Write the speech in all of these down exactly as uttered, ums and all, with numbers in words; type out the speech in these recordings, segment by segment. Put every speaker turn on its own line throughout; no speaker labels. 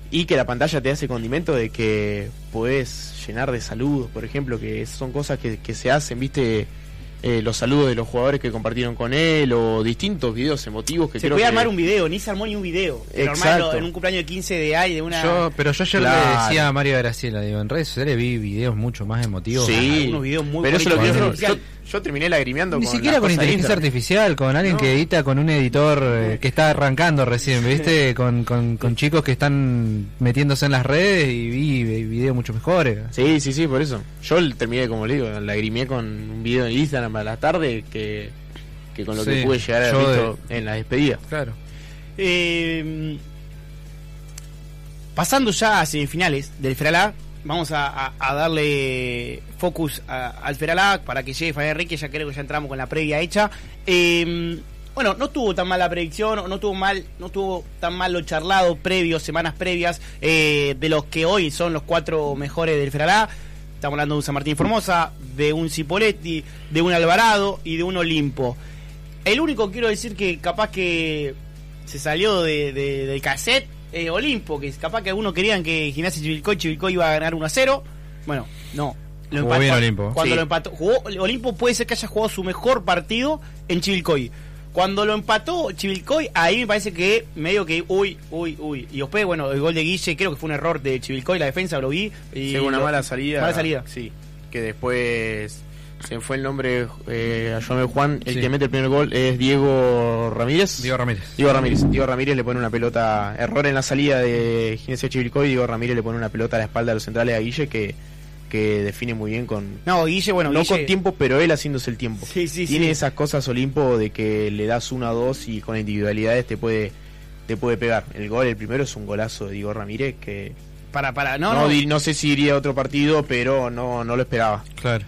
y que la pantalla te hace condimento de que podés llenar de saludos, por ejemplo, que son cosas que, que se hacen, viste, eh, los saludos de los jugadores que compartieron con él, o distintos videos emotivos que
se
creo
puede
que...
armar un video, ni se armó ni un video.
Exacto.
Normal, en un cumpleaños de quince de A I de una...
Yo, pero yo ayer
Claro.
le decía a Mario Graciela, digo, en redes sociales vi videos mucho más emotivos.
Sí,
unos videos muy
pero eso lo que
bonitos.
yo, yo, yo terminé lagrimeando
Ni
con
siquiera
las
con
cosas
inteligencia
de Instagram.
artificial, con alguien
No.
que edita con un editor eh, que está arrancando recién, ¿viste? Con, con, con chicos que están metiéndose en las redes y vi vi videos mucho mejores.
Sí, sí, sí, por eso. Yo terminé, como le digo, lagrimé con un video en Instagram a la tarde que, que con lo
Sí,
que pude llegar a
yo
haber visto en la despedida.
Claro.
Eh, pasando ya a semifinales del Feralá, vamos a, a, a darle focus a, al Feralá para que llegue Fabián Enrique. Ya creo que ya entramos con la previa hecha. Eh, bueno, no estuvo tan mal la predicción, no estuvo mal, no estuvo tan mal lo charlado previo, semanas previas, eh, de los que hoy son los cuatro mejores del Feralá. Estamos hablando de un San Martín Formosa, de un Cipolletti, de un Alvarado y de un Olimpo. El único, quiero decir, que capaz que se salió de, de, del cassette, eh, Olimpo, que capaz que algunos querían que Gimnasia Chivilcoy, Chivilcoy iba a ganar uno a cero. Bueno, no. Lo
Jugó
empató,
bien Olimpo.
Cuando
Sí.
lo empató, jugó, Olimpo puede ser que haya jugado su mejor partido en Chivilcoy. Cuando lo empató Chivilcoy, ahí me parece que medio que uy, uy, uy. Y después, bueno, el gol de Guille, creo que fue un error de Chivilcoy, la defensa, lo vi. Y
Sí, una
lo-
mala salida.
Mala salida.
Sí, que después se me fue el nombre, eh, ayúdame Juan, el
Sí.
que mete el primer gol es Diego Ramírez.
Diego Ramírez.
Diego Ramírez. Diego Ramírez le pone una pelota, error en la salida de Gimnasia Chivilcoy, Diego Ramírez le pone una pelota a la espalda de los centrales a Guille que, que define muy bien con...
No, Guille, bueno,
no
Guille,
con tiempo, pero él haciéndose el tiempo.
Sí, sí,
Tiene
sí.
esas cosas Olimpo de que le das una o dos y con individualidades te puede te puede pegar. El gol, el primero es un golazo de Diego Ramírez que
Para, para, no,
no,
no.
di- no sé si iría a otro partido, pero no, no lo esperaba.
Claro.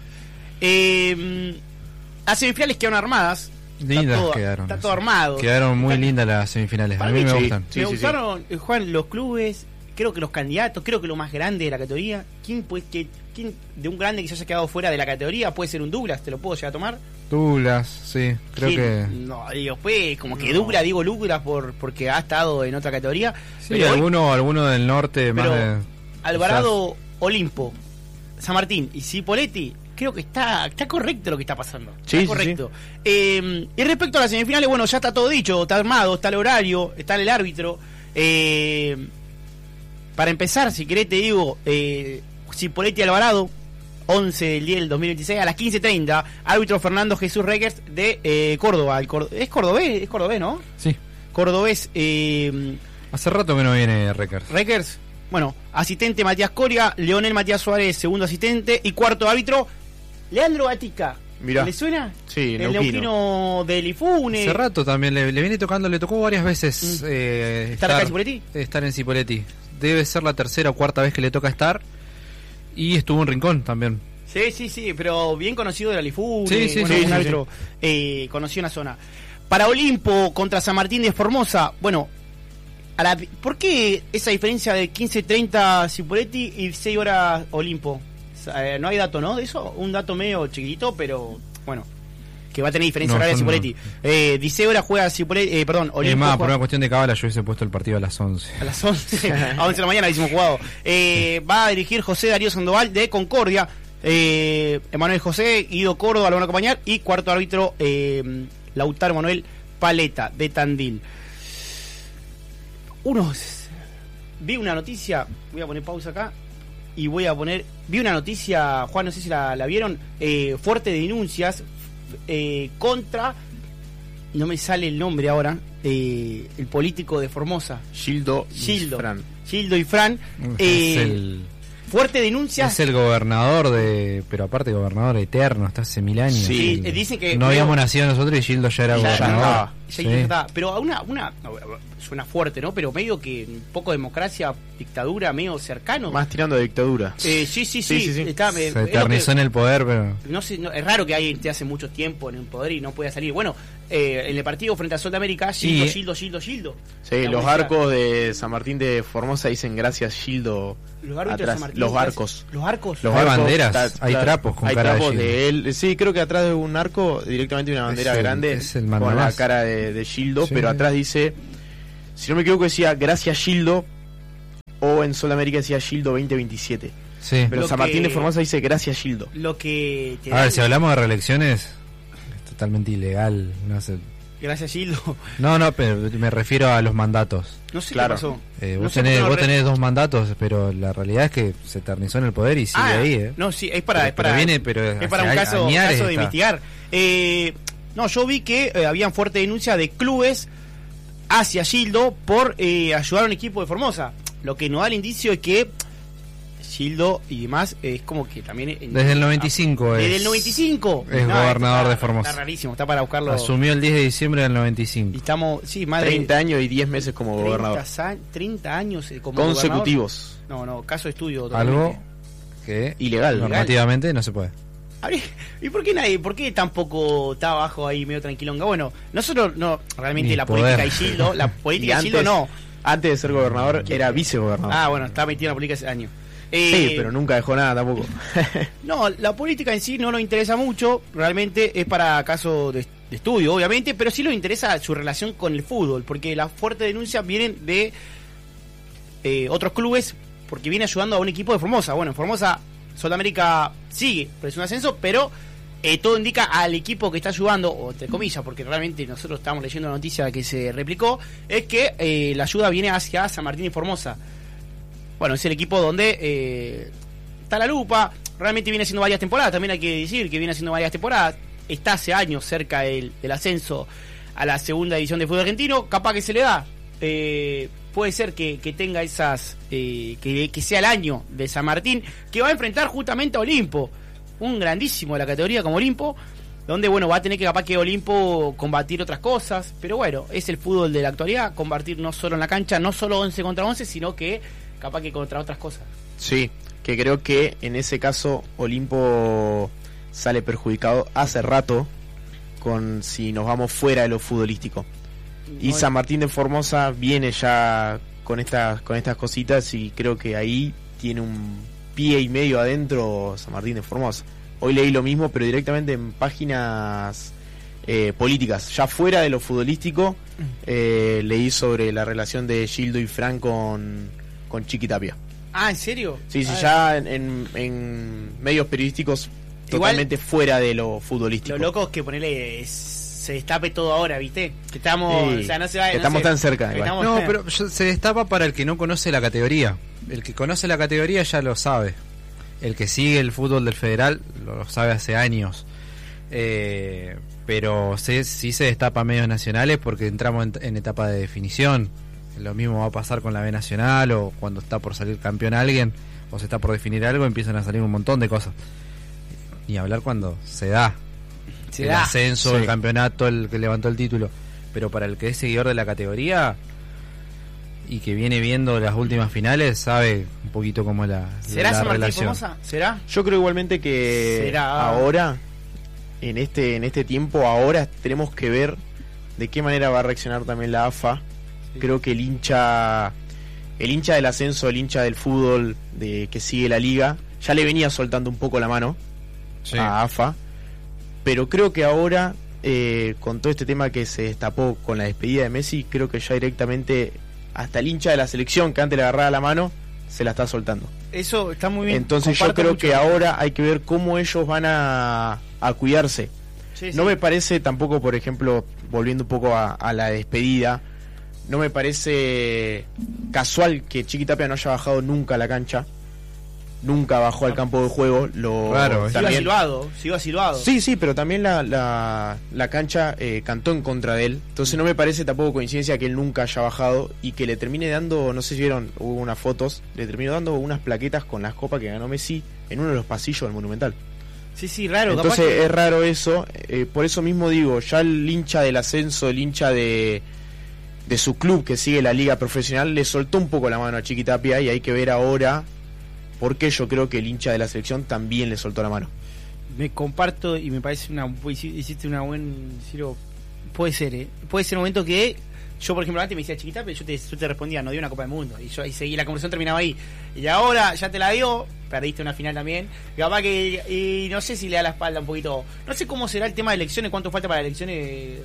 Eh, las semifinales quedaron armadas. Está
Lindas
todo-
quedaron.
Está todo armado.
Quedaron muy
Está-
lindas las semifinales.
Para
A mí
mí
me
sí.
gustan.
Sí,
me
sí,
gustaron, eh, Juan, los clubes, creo que los candidatos, creo que lo más grande de la categoría. ¿Quién, pues, que, quién de un grande que se haya quedado fuera de la categoría puede ser un Douglas? ¿Te lo puedo llegar a tomar?
Douglas, sí. Creo
¿Quién?
que.
No, digo, pues, como que
No.
Douglas, digo Douglas por, porque ha estado en otra categoría.
Sí,
Pero hoy,
alguno, alguno del norte más
Pero
de.
Alvarado, Olimpo, San Martín y Cipolletti, creo que está está correcto lo que está pasando.
Sí,
Está
sí,
correcto. Eh, y respecto a las semifinales, bueno, ya está todo dicho, está armado, está el horario, está el árbitro. Eh, para empezar, si querés te digo, eh, Cipolletti Alvarado, once del diez del dos mil veintiséis a las quince treinta, árbitro Fernando Jesús Requers de eh, Córdoba. El Córdo- es cordobés, es cordobés, ¿no?
Sí.
Cordobés, eh,
Hace rato que no viene Reckers.
Reckers, bueno, asistente Matías Coria, Leonel Matías Suárez, segundo asistente, y cuarto árbitro, Leandro Gatica.
Mirá.
¿Le suena?
Sí,
El
neuquino.
neuquino de Lifune.
Hace rato también le, le viene tocando, le tocó varias veces
Mm.
eh,
¿Estar acá en Cipolletti?
estar en Cipolletti. Debe ser la tercera o cuarta vez que le toca estar. Y estuvo en Rincón también.
Sí, sí, sí, pero bien conocido de la Lifune.
Sí, sí,
bueno,
sí,
un
sí,
árbitro eh, conocido en la zona. Para Olimpo contra San Martín de Formosa, bueno, a la, ¿por qué esa diferencia de quince treinta Cipolletti y seis horas Olimpo? Eh, no hay dato, ¿no? De eso, un dato medio chiquitito, pero bueno, que va a tener diferencia
No,
horaria
son-
Cipolletti. Eh, dieciséis horas juega Cipolletti, eh, perdón, Olimpo.
Es más, por
juega-
una cuestión de cábala, yo hubiese puesto el partido a las once.
a las once, a once de la mañana hicimos jugado. Eh, va a dirigir José Darío Sandoval de Concordia, eh, Emanuel José, Guido Córdoba lo van a acompañar, y cuarto árbitro eh, Lautaro Manuel Paleta de Tandil. Unos, vi una noticia, voy a poner pausa acá y voy a poner, vi una noticia, Juan, no sé si la, la vieron, eh, fuertes denuncias eh, contra, no me sale el nombre ahora, eh, el político de Formosa,
Gildo,
Gildo.
Fran.
Gildo y Fran,
es,
eh,
el,
fuertes denuncias.
es el gobernador de. Pero aparte, gobernador eterno, está hace mil años.
Sí,
El-
eh, dicen que-
No habíamos nacido nosotros y Gildo ya era
Ya- ya
gobernador.
estaba, ya
Sí.
estaba. Pero a una, una no, suena fuerte, ¿no? Pero medio que un poco democracia, dictadura, medio cercano.
Más tirando de dictadura.
Eh, sí, sí, sí,
Sí, sí, sí.
está, me-
Se
es lo
eternizó
que-
en el poder, pero.
no sé, no, es raro que alguien esté hace mucho tiempo en el poder y no pueda salir. Bueno, eh, en el partido frente a Sol de América, Gildo,
Y-
Gildo, Gildo, Gildo.
Sí,
La
los
policía-
arcos de San Martín de Formosa dicen gracias Gildo.
Los árbitros de
atrás.
San Martín,
Los
gracias.
arcos.
Los arcos.
Los
Hay
arcos,
banderas, hay trapos con
hay
cara de
trapos
Gildo.
de él. Sí, creo que atrás de un arco directamente una bandera
Es el-
grande
es el
con la
mandamás.
cara de, de Gildo,
Sí.
pero atrás dice, si no me equivoco decía gracias Gildo o en Sudamérica decía Gildo veinte veintisiete.
Sí.
Pero
Lo
San Martín
que-
de Formosa dice gracias Gildo.
Lo que te
A ver,
dan-
si hablamos de reelecciones, es totalmente ilegal. No sé.
Gracias, Gildo.
No, no, pero me refiero a los mandatos.
No sé
Claro.
qué pasó.
Eh,
No
vos
sé por qué
tenés,
no
vos
re-
tenés dos mandatos, pero la realidad es que se eternizó en el poder y sigue
Ah,
ahí, ¿eh?
No, sí, es para,
Pero-
es para,
pero viene, pero
es para un
hace
caso,
añares
caso de
está.
investigar. Eh, no, yo vi que eh, habían fuerte denuncia de clubes hacia Gildo por eh, ayudar a un equipo de Formosa. Lo que nos da el indicio es que Gildo y demás eh, es como que también... en-
Desde el noventa y cinco
Desde
es,
el noventa y cinco.
es
No,
gobernador
está-
de Formosa.
Está rarísimo, está para buscarlo.
asumió el diez de diciembre del noventa y
Y
cinco.
estamos, sí, más de
treinta años y diez meses como
treinta
gobernador.
sa- treinta años eh, como
Consecutivos.
gobernador. No, no, caso de estudio.
Algo
totalmente.
que
Ilegal.
normativamente no se puede.
Habría- ¿Y por qué nadie, por qué tampoco está abajo ahí medio tranquilonga? Bueno, nosotros no, realmente
Ni
la
poder.
política y Gildo, la
Y
política y Gildo
antes,
no.
antes de ser gobernador era vicegobernador.
Ah, bueno, está metido en la política ese año. Eh,
sí, pero nunca dejó nada tampoco.
No, la política en sí no nos interesa mucho, realmente es para caso de, de estudio, obviamente, pero sí nos interesa su relación con el fútbol, porque las fuertes denuncias vienen de eh, otros clubes, porque viene ayudando a un equipo de Formosa. Bueno, en Formosa, Sudamérica sigue, pero es un ascenso, pero eh, todo indica al equipo que está ayudando, o entre comillas, porque realmente nosotros estamos leyendo la noticia que se replicó, es que eh, la ayuda viene hacia San Martín y Formosa. Bueno, es el equipo donde eh, está la lupa. Realmente viene haciendo varias temporadas. También hay que decir que viene haciendo varias temporadas. Está hace años cerca del, del ascenso a la segunda división de fútbol argentino. Capaz que se le da. Eh, puede ser que, que tenga esas. Eh, que, que sea el año de San Martín. Que va a enfrentar justamente a Olimpo. Un grandísimo de la categoría como Olimpo. Donde, bueno, va a tener que capaz que Olimpo combatir otras cosas. Pero bueno, es el fútbol de la actualidad. Combatir no solo en la cancha, no solo once contra once, sino que capaz que contra otras cosas.
Sí, que creo que en ese caso Olimpo sale perjudicado hace rato con si nos vamos fuera de lo futbolístico. Y
No,
San Martín de Formosa viene ya con estas con estas cositas y creo que ahí tiene un pie y medio adentro San Martín de Formosa. Hoy leí lo mismo, pero directamente en páginas eh, políticas, ya fuera de lo futbolístico, eh, leí sobre la relación de Gildo y Fran con con Chiqui Tapia.
Ah, ¿en serio?
Sí, sí,
Ah,
ya en, en, en medios periodísticos
Igual,
totalmente fuera de lo futbolístico.
Lo loco es que ponerle es- se destape todo ahora, ¿viste? Que estamos,
Sí,
o sea, no se va,
que
no
estamos
se-
tan cerca,
que
igual.
estamos-
No, pero yo- se destapa para el que no conoce la categoría. El que conoce la categoría ya lo sabe. El que sigue el fútbol del federal lo sabe hace años. Eh, pero sí, sí se destapa a medios nacionales porque entramos en, en etapa de definición. Lo mismo va a pasar con la B Nacional o cuando está por salir campeón alguien o se está por definir algo, empiezan a salir un montón de cosas. Ni hablar cuando se da
se
el
da.
ascenso,
Sí.
el campeonato, el que levantó el título. Pero para el que es seguidor de la categoría y que viene viendo las últimas finales, sabe un poquito cómo es la,
¿Será
la
San Martín
relación.
Formosa? ¿Será?
Yo creo igualmente que
Será.
ahora, en este, en este tiempo, ahora tenemos que ver de qué manera va a reaccionar también la A F A.
Sí.
Creo que el hincha, el hincha del ascenso, el hincha del fútbol de que sigue la liga, ya le venía soltando un poco la mano
Sí.
a A F A. Pero creo que ahora, eh, con todo este tema que se destapó con la despedida de Messi, creo que ya directamente hasta el hincha de la selección que antes le agarraba la mano, se la está soltando.
Eso está muy bien.
Entonces yo
Comparto
creo
mucho.
que ahora hay que ver cómo ellos van a, a cuidarse.
Sí,
No
sí.
me parece tampoco, por ejemplo, volviendo un poco a, a la despedida, no me parece casual que Chiqui Tapia no haya bajado nunca a la cancha. Nunca bajó al campo de juego. Lo,
Claro,
Sigo a
también,
silbado, sigo a silbado.
Sí, sí, pero también la, la, la cancha eh, cantó en contra de él. Entonces no me parece tampoco coincidencia que él nunca haya bajado y que le termine dando, no sé si vieron, hubo unas fotos, le terminó dando unas plaquetas con las copas que ganó Messi en uno de los pasillos del Monumental.
Sí, sí, raro.
Entonces
capaz que-
es raro eso, eh, por eso mismo digo, ya el hincha del ascenso, el hincha de, de su club que sigue la liga profesional, le soltó un poco la mano a Chiqui Tapia y hay que ver ahora por qué yo creo que el hincha de la selección también le soltó la mano.
me comparto y me parece una hiciste una buen Ciro, puede ser eh puede ser un momento que yo por ejemplo antes me decía Chiquita pero yo te, yo te respondía no dio una Copa del Mundo y yo ahí seguí, la conversación terminaba ahí y ahora ya te la dio, perdiste una final también y capaz que y no sé si le da la espalda un poquito, no sé cómo será el tema de elecciones, cuánto falta para las elecciones,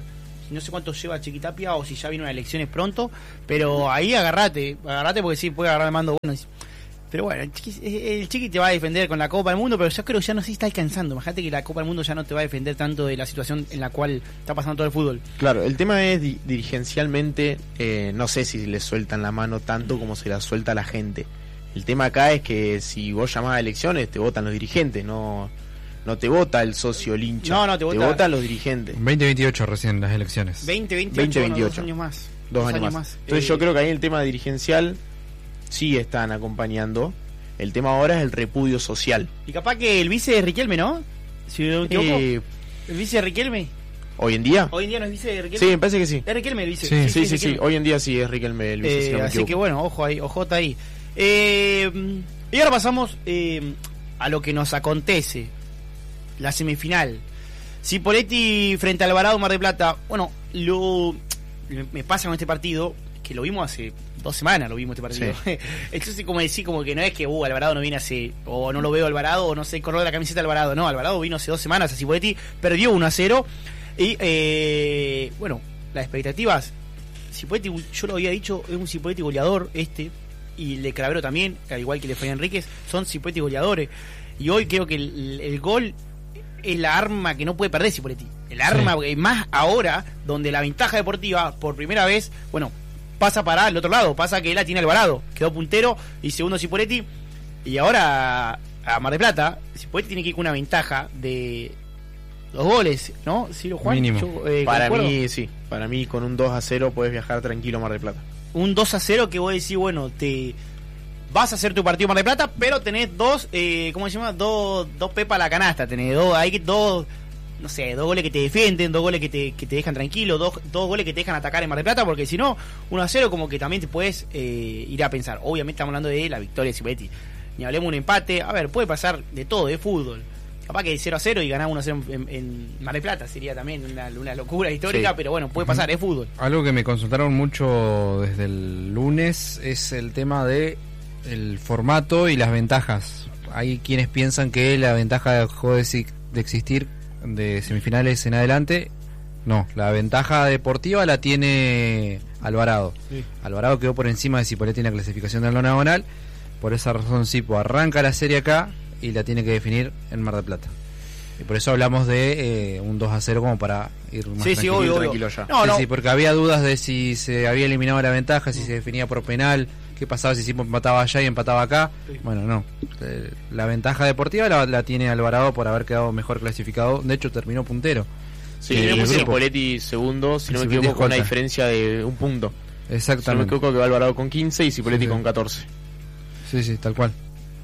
no sé cuánto lleva Chiquitapia o si ya viene unas elecciones pronto, pero ahí agarrate, agarrate porque sí, puede agarrar el mando bueno. Pero bueno, el Chiqui, el Chiqui te va a defender con la Copa del Mundo, pero yo creo que ya no sé si está alcanzando. Imagínate que la Copa del Mundo ya no te va a defender tanto de la situación en la cual está pasando todo el fútbol.
Claro, el tema es di- dirigencialmente, eh, no sé si le sueltan la mano tanto como se la suelta a la gente. El tema acá es que si vos llamás a elecciones, te votan los dirigentes, no no te vota el socio, el hincha.
No, no, te vota-
votan los dirigentes.
veinte veintiocho recién las elecciones.
veinte, veintiocho,
veinte,
bueno,
veintiocho.
dos años más.
Dos años, más. Entonces
Eh,
yo creo que ahí el tema dirigencial sí están acompañando. El tema ahora es el repudio social.
Y capaz que el vice de Riquelme, ¿no? Si no me equivoco.
Eh,
¿El vice de Riquelme?
Hoy en día.
Hoy en día no es vice de Riquelme.
Sí, me parece que sí.
Es Riquelme el vice.
Sí.
Sí, sí, sí.
Riquelme.
Hoy en día sí es Riquelme el vice,
Eh,
si no me
así
equivoco.
que bueno, ojo ahí, ojota ahí. Eh, y ahora pasamos eh, a lo que nos acontece. La semifinal. Cipoletti frente a Alvarado Mar del Plata. Bueno, lo me pasa con este partido que lo vimos hace dos semanas, lo vimos este partido.
Sí.
Entonces, como decir, como que no es que uh, Alvarado no viene hace, o no lo veo Alvarado, o no sé el color de la camiseta de Alvarado. No, Alvarado vino hace dos semanas a Cipoletti, perdió uno a cero. Y eh, bueno, las expectativas. Cipoletti, yo lo había dicho, es un Cipoletti goleador este, y Le Cravero también, al igual que Le Fabián Enríquez, son Cipoletti goleadores. Y hoy creo que el, el gol es la arma que no puede perder Cipoletti. El arma, sí. Más ahora, donde la ventaja deportiva, por primera vez, bueno, pasa para el otro lado, pasa que él la tiene Alvarado, quedó puntero y segundo Cipoletti. Y ahora a Mar del Plata, Cipoletti tiene que ir con una ventaja de dos goles, ¿no? ¿Sí, Juan?
Mínimo.
Yo, eh,
Para
concuerdo.
mí, sí. Para mí, con un dos a cero puedes viajar tranquilo a Mar del Plata.
Un dos a cero que vos decís, bueno, te vas a hacer tu partido Mar del Plata, pero tenés dos, eh, ¿cómo se llama? Dos, dos pepas a la canasta, tenés dos, hay que dos, no sé, dos goles que te defienden, dos goles que te, que te dejan tranquilo, dos, dos goles que te dejan atacar en Mar del Plata, porque si no, uno a cero como que también te puedes eh, ir a pensar. Obviamente estamos hablando de la victoria de Cipoletti. Ni hablemos de un empate, a ver, puede pasar de todo, de fútbol. Capaz que cero a cero y ganar uno a cero en, en Mar del Plata sería también una, una locura histórica,
Sí.
Pero bueno, puede pasar, es fútbol.
Algo que me consultaron mucho desde el lunes es el tema de el formato y las ventajas. Hay quienes piensan que la ventaja dejó de, si- de existir de semifinales en adelante. No, la ventaja deportiva la tiene Alvarado.
Sí.
Alvarado quedó por encima de Cipoletti en la clasificación del nonagonal. Por esa razón Cipo arranca la serie acá y la tiene que definir en Mar del Plata. Y por eso hablamos de eh, un dos a cero como para ir más
Sí, sí,
tranquilo.
obvio, obvio.
tranquilo ya.
No,
Sí,
no.
sí, porque había dudas de si se había eliminado la ventaja, si se definía por penal, qué pasaba si Cipo empataba allá y empataba acá.
Sí.
Bueno, no. Eh, La ventaja deportiva la, la tiene Alvarado por haber quedado mejor clasificado. De hecho, terminó puntero.
Sí,
Eh,
tenemos
el grupo.
Cipoletti segundo, si no me
Cipoletti
equivoco, con una
escolta.
diferencia de un punto. Si no me
Exactamente.
equivoco, que va Alvarado con quince y Cipoletti
Sí, sí.
con catorce.
Sí, sí, tal cual.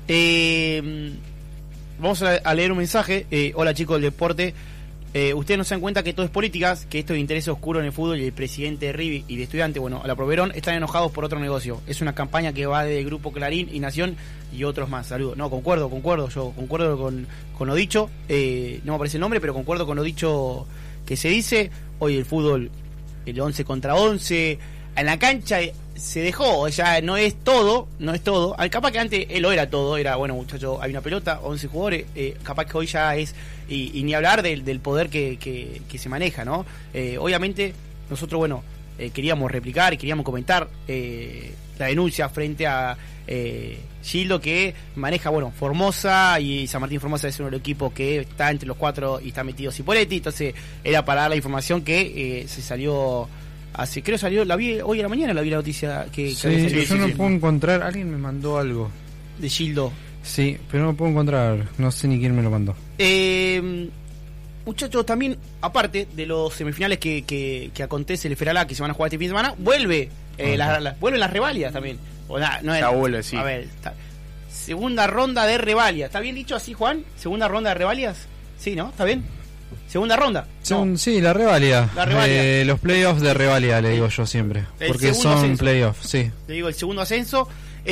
Eh, vamos a, a leer un mensaje. Eh, hola chicos del deporte. Eh, ustedes no se dan cuenta que todo es política, que esto de interés oscuro en el fútbol y el presidente de Rivi y de Estudiante, bueno, a la Proverón, están enojados por otro negocio. Es una campaña que va de Grupo Clarín y Nación y otros más. Saludos. No, concuerdo, concuerdo. Yo concuerdo con, con lo dicho. Eh, no me aparece el nombre, pero concuerdo con lo dicho que se dice. Hoy el fútbol, el once contra once, en la cancha se dejó, ya no es todo, no es todo. Al capaz que antes él lo era todo, era bueno muchachos, hay una pelota, once jugadores, eh, capaz que hoy ya es, y, y ni hablar del, del poder que, que, que se maneja, ¿no? Eh, obviamente nosotros, bueno, eh, queríamos replicar y queríamos comentar eh, la denuncia frente a eh, Gildo, que maneja, bueno, Formosa, y San Martín Formosa es uno de los equipos que está entre los cuatro y está metido Cipoletti, entonces era para dar la información que eh, se salió hace, creo salió, la vi hoy en la mañana, la vi la noticia que, que
Sí,
había
yo
salido
no
sí,
puedo encontrar. Alguien me mandó algo.
de Gildo.
Sí, pero no puedo encontrar. No sé ni quién me lo mandó.
Eh, muchachos, también, aparte de los semifinales que, que, que acontece el Feralá, que se van a jugar este fin de semana, vuelve eh,
Ajá.
la- la- vuelven las revalias también. O na- no es-
Ya vuelve, sí.
A ver, está- segunda ronda de revalias. ¿Está bien dicho así, Juan? ¿Segunda ronda de revalias? Sí, ¿no? ¿Está bien? Segunda ronda.
Son-
No.
Sí, la revalida.
La revalida.
Eh, los playoffs de revalida, le digo yo siempre.
El
Porque
segundo
son
ascenso.
playoffs, sí.
Le digo el segundo ascenso,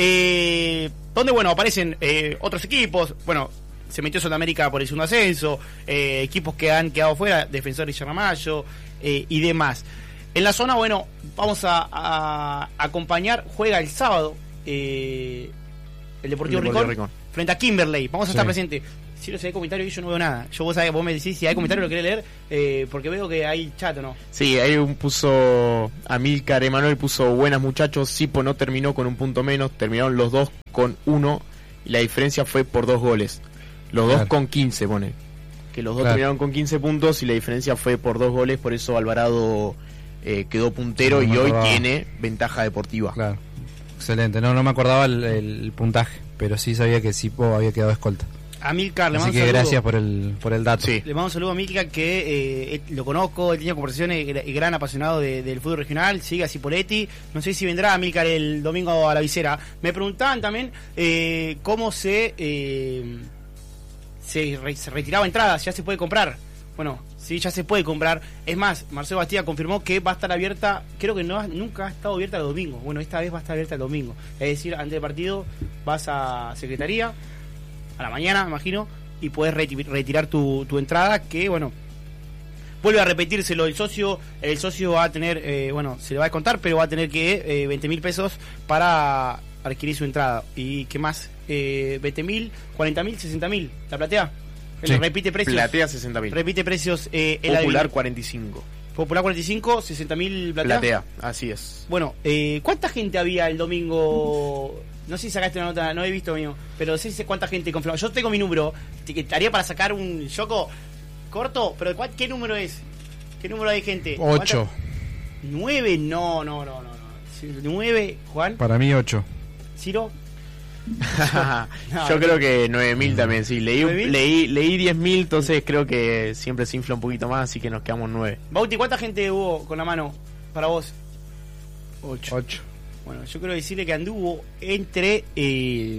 eh, donde bueno aparecen eh, otros equipos, bueno, se metió Sudamérica por el segundo ascenso, eh, equipos que han quedado fuera, Defensor y Yaramayo eh, y demás. En la zona, bueno, vamos a, a acompañar, juega el sábado, eh, el Deportivo,
el Deportivo
Rincón,
Rincón,
frente a Kimberley. Vamos a estar
Sí.
presentes. Si no, si hay comentarios, yo no veo nada. Yo vos sabés, vos me decís si hay comentarios, lo querés leer, eh, porque veo que hay chat o no.
Sí, ahí un puso Amílcar Emanuel, puso buenas muchachos, Sipo no terminó con un punto menos, terminaron los dos con uno y la diferencia fue por dos goles. Los
Claro.
dos con quince, pone. Que los dos
Claro.
terminaron con quince puntos y la diferencia fue por dos goles, por eso Alvarado eh, quedó puntero
No
y
me
hoy
acordaba.
tiene ventaja deportiva.
Claro. Excelente. No, no me acordaba el, el puntaje, pero sí sabía que Sipo había quedado escolta.
Amílcar, le
Así
mando
que
un saludo.
gracias por el, por el dato.
Sí.
Le mando un saludo a Amílcar, que eh, lo conozco, he tenido conversaciones, gra- gran apasionado de- del fútbol regional, sigue a Cipoletti. No sé si vendrá Amílcar el domingo a la visera. Me preguntaban también eh, cómo se, eh, se, re- se retiraba entradas, ya se puede comprar. Bueno, sí, ya se puede comprar. Es más, Marcelo Bastía confirmó que va a estar abierta, creo que no ha- nunca ha estado abierta el domingo. Bueno, esta vez va a estar abierta el domingo. Es decir, antes del partido vas a Secretaría, a la mañana, me imagino, y puedes reti- retirar tu, tu entrada, que bueno, vuelve a repetírselo el socio, el socio va a tener, eh, bueno, se le va a descontar, pero va a tener que eh, veinte mil pesos para adquirir su entrada. ¿Y qué más? Eh, veinte mil, cuarenta mil, sesenta mil, ¿la platea?
Sí.
Repite precios.
Platea sesenta mil.
Repite precios. Eh, el
Popular
adivin-
cuarenta y cinco.
Popular cuarenta y cinco, sesenta mil platea.
Platea, así es.
Bueno, eh, ¿cuánta gente había el domingo? No sé si sacaste una nota, no he visto mío, pero sí sé cuánta gente confirmó. Yo tengo mi número, que estaría para sacar un choco corto, pero ¿cuál- ¿qué número es? ¿Qué número hay de gente?
Ocho.
¿Cuánta? ¿Nueve? No, no, no, no. no. Sí, ¿Nueve, Juan?
Para mí ocho.
¿Ciro?
Yo creo que nueve mil también, sí. Leí,
¿nueve mil?
leí, leí diez mil, entonces creo que siempre se infla un poquito más, así que nos quedamos nueve.
Bauti, ¿cuánta gente hubo con la mano para vos? Ocho.
Ocho.
Bueno, yo quiero decirle que anduvo entre eh,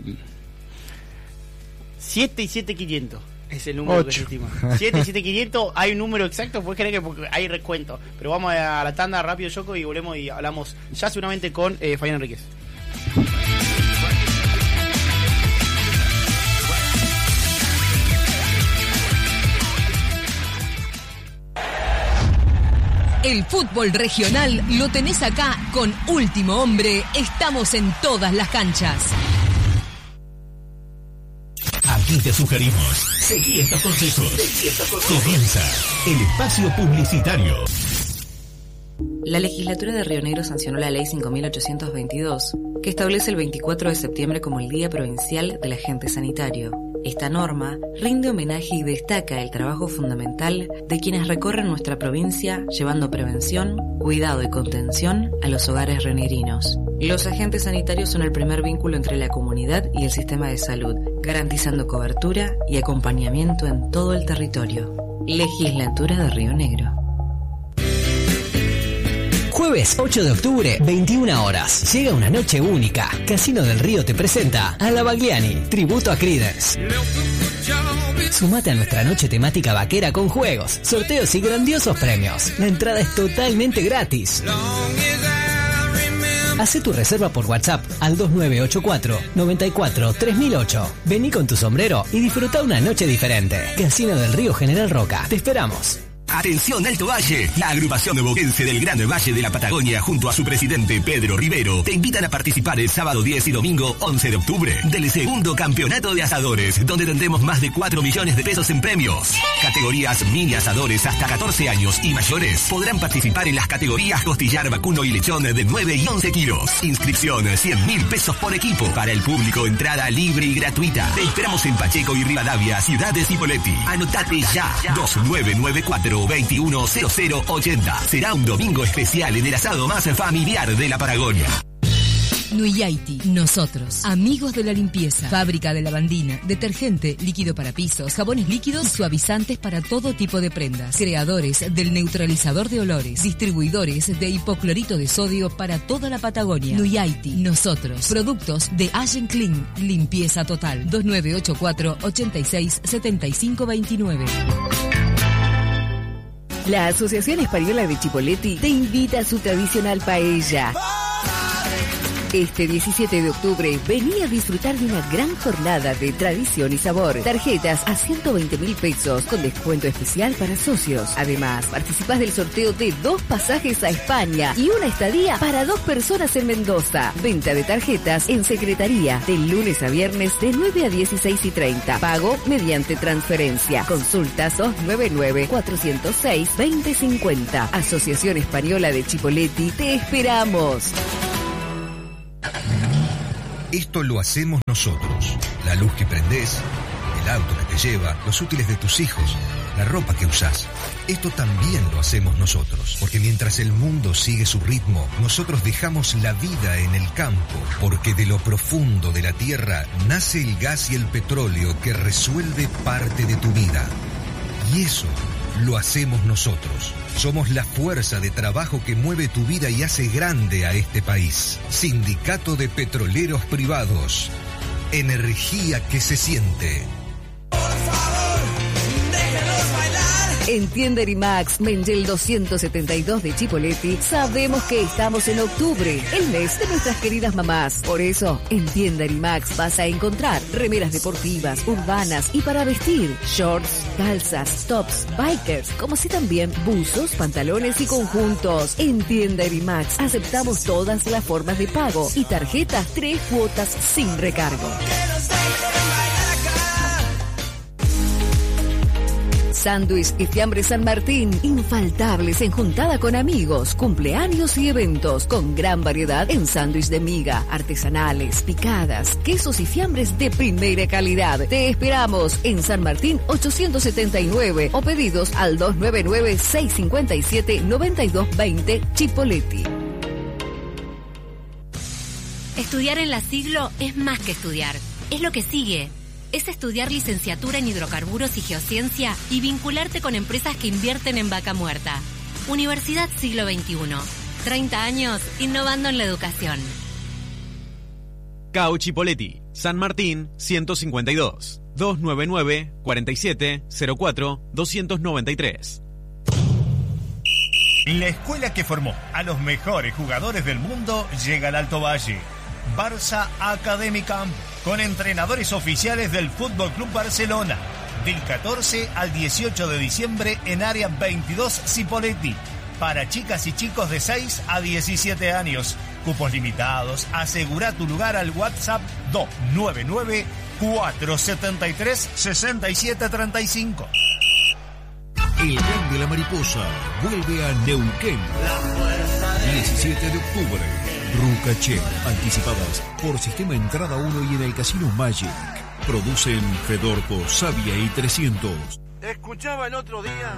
siete y siete quinientos. Es el número
Ocho.
que se estima. siete y siete quinientos, hay un número exacto, pues creer que porque hay recuento. Pero vamos a la tanda rápido, Yoko, y volvemos y hablamos ya seguramente con eh, Fabián Enríquez.
El fútbol regional lo tenés acá con Último Hombre. Estamos en todas las canchas.
Aquí te sugerimos. Seguí estos consejos. Comienza el espacio publicitario.
La legislatura de Río Negro sancionó la ley cinco mil ochocientos veintidós, que establece el veinticuatro de septiembre como el Día Provincial del Agente Sanitario. Esta norma rinde homenaje y destaca el trabajo fundamental de quienes recorren nuestra provincia llevando prevención, cuidado y contención a los hogares rionegrinos. Los agentes sanitarios son el primer vínculo entre la comunidad y el sistema de salud, garantizando cobertura y acompañamiento en todo el territorio. Legislatura de Río Negro.
Jueves ocho de octubre, veintiuna horas. Llega una noche única. Casino del Río te presenta a la Bagliani, tributo a Creedence. Sumate a nuestra noche temática vaquera con juegos, sorteos y grandiosos premios. La entrada es totalmente gratis. Hacé tu reserva por WhatsApp al dos nueve ocho cuatro, nueve cuatro, tres mil ocho. Vení con tu sombrero y disfruta una noche diferente. Casino del Río General Roca. Te esperamos.
Atención Alto Valle, la agrupación boquense del Gran Valle de la Patagonia junto a su presidente Pedro Rivero te invitan a participar el sábado diez y domingo once de octubre del segundo campeonato de asadores, donde tendremos más de cuatro millones de pesos en premios. Categorías mini asadores hasta catorce años y mayores podrán participar en las categorías costillar, vacuno y lechón de nueve y once kilos. Inscripción cien mil pesos por equipo. Para el público, entrada libre y gratuita. Te esperamos en Pacheco y Rivadavia, Ciudad de Cipolletti. Anotate ya. dos nueve nueve cuatro, veintiuno cero cero ochenta. Será un domingo especial en el asado más familiar de la Patagonia.
Nuyaiti, nosotros, amigos de la limpieza, fábrica de lavandina, detergente, líquido para pisos, jabones líquidos, suavizantes para todo tipo de prendas, creadores del neutralizador de olores, distribuidores de hipoclorito de sodio para toda la Patagonia. Nuyaiti, nosotros, productos de Ashen Clean, limpieza total, dos nueve ocho cuatro, ochenta y seis, setenta y cinco veintinueve.
La Asociación Española de Chipolletti te invita a su tradicional paella. Este diecisiete de octubre, vení a disfrutar de una gran jornada de tradición y sabor. Tarjetas a ciento veinte mil pesos con descuento especial para socios. Además, participás del sorteo de dos pasajes a España y una estadía para dos personas en Mendoza. Venta de tarjetas en secretaría de lunes a viernes de nueve a dieciséis y treinta. Pago mediante transferencia. Consultas dos nueve nueve, cuatro cero seis, dos cero cinco cero. Asociación Española de Chipoleti, te esperamos.
Esto lo hacemos nosotros. La luz que prendés, el auto que te lleva, los útiles de tus hijos, la ropa que usás. Esto también lo hacemos nosotros, porque mientras el mundo sigue su ritmo, nosotros dejamos la vida en el campo, porque de lo profundo de la tierra nace el gas y el petróleo que resuelve parte de tu vida. Y eso lo hacemos nosotros. Somos la fuerza de trabajo que mueve tu vida y hace grande a este país. Sindicato de Petroleros Privados. Energía que se siente.
En Tienda Erimax, Mengel doscientos setenta y dos de Chipoleti, sabemos que estamos en octubre, el mes de nuestras queridas mamás. Por eso, en Tienda Erimax vas a encontrar remeras deportivas, urbanas y para vestir, shorts, calzas, tops, bikers, como si también buzos, pantalones y conjuntos. En Tienda Erimax aceptamos todas las formas de pago y tarjetas tres cuotas sin recargo. Sándwich y fiambre San Martín, infaltables en juntada con amigos, cumpleaños y eventos, con gran variedad en sándwich de miga, artesanales, picadas, quesos y fiambres de primera calidad. Te esperamos en San Martín ochocientos setenta y nueve o pedidos al dos nueve nueve, seis cinco siete, nueve dos dos cero Chipoleti.
Estudiar en la Siglo es más que estudiar, es lo que sigue. Es estudiar licenciatura en hidrocarburos y geociencia y vincularte con empresas que invierten en vaca muerta. Universidad Siglo veintiuno. treinta años innovando en la educación.
C A U Chipoleti, San Martín ciento cincuenta y dos. dos nueve nueve, cuarenta y siete, cero cuatro, doscientos noventa y tres.
La escuela que formó a los mejores jugadores del mundo llega al Alto Valle. Barça Academy Camp, con entrenadores oficiales del Fútbol Club Barcelona, del catorce al dieciocho de diciembre en Área veintidós Cipolletti, para chicas y chicos de seis a diecisiete años. Cupos limitados. Asegura tu lugar al WhatsApp dos nueve nueve, cuatro siete tres, seis siete tres cinco.
El Tren de la Mariposa vuelve a Neuquén. diecisiete de octubre. Rucaché, anticipadas por Sistema Entrada uno y en el Casino Magic. Producen Fedorco, Sabia y trescientos.
Escuchaba el otro día